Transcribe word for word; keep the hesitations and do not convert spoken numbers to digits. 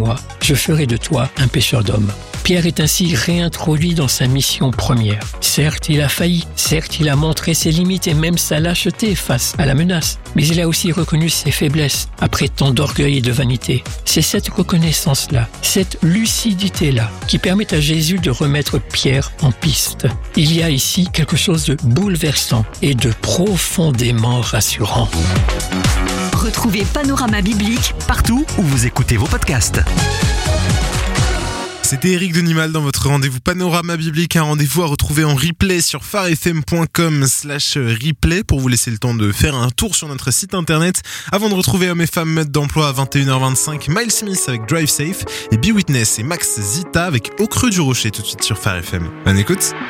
moi, je ferai de toi un pêcheur d'hommes. Pierre est ainsi réintroduit dans sa mission première. Certes, il a failli, certes, il a montré ses limites et même sa lâcheté face à la menace, mais il a aussi reconnu ses faiblesses après tant d'orgueil et de vanité. C'est cette reconnaissance-là, cette lucidité-là, qui permet à Jésus de remettre Pierre en piste. Il y a ici quelque chose de bouleversant et de profondément rassurant. Retrouvez Panorama Biblique partout où vous écoutez vos podcasts. C'était Eric Denimal dans votre rendez-vous Panorama Biblique, un rendez-vous à retrouver en replay sur pharefm.com slash replay pour vous laisser le temps de faire un tour sur notre site internet avant de retrouver Hommes et Femmes Mode d'Emploi à vingt et une heures vingt-cinq, Miles Smith avec Drive Safe et Be Witness et Max Zita avec Au Creux du Rocher tout de suite sur Phare F M. Bonne écoute.